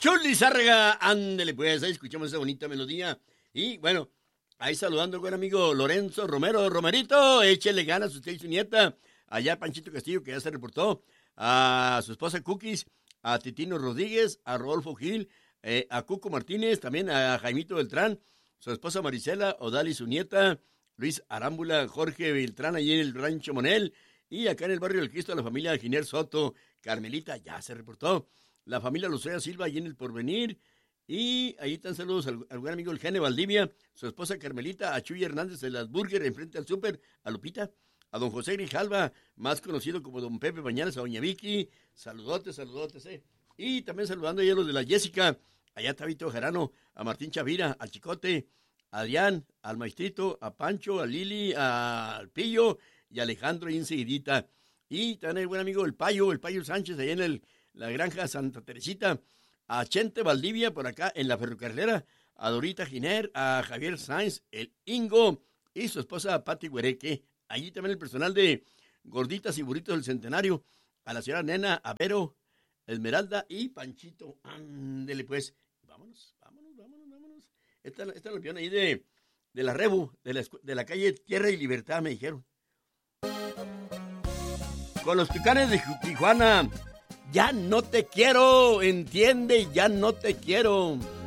Chuli Zárraga, ándele pues, ahí escuchamos esa bonita melodía. Y bueno, ahí saludando al buen amigo Lorenzo Romero. Romerito, échele ganas a usted y su nieta. Allá Panchito Castillo, que ya se reportó. A su esposa Cookies, a Titino Rodríguez, a Rodolfo Gil, a Cuco Martínez, también a Jaimito Beltrán, su esposa Marisela, Odali, su nieta, Luis Arámbula, Jorge Beltrán, allí en el Rancho Monel. Y acá en el barrio del Cristo, la familia Giner Soto, Carmelita, ya se reportó. La familia Lucía Silva, allí en el Porvenir. Y ahí están saludos al buen amigo el Gene Valdivia, su esposa Carmelita, a Chuy Hernández de las Burger, enfrente al súper, a Lupita, a don José Grijalva, más conocido como don Pepe Bañales, a doña Vicky, saludotes, Y también saludando a los de la Jessica, allá está Vito Jarano, a Martín Chavira, al Chicote, a Adrián, al Maestrito, a Pancho, a Lili, al Pillo y a Alejandro ahí enseguidita. Y también el buen amigo el Payo Sánchez, allá en la granja Santa Teresita, a Chente Valdivia por acá en la ferrocarrilera, a Dorita Giner, a Javier Sainz, el Ingo y su esposa Pati Huereque. Allí también el personal de Gorditas y Burritos del Centenario, a la señora Nena, a Vero, Esmeralda y Panchito. Ándele pues, vámonos. Esta es la opinión ahí de la Rebu, de la calle Tierra y Libertad, me dijeron. Con los Tucanes de Tijuana, ya no te quiero, entiende, ya no te quiero.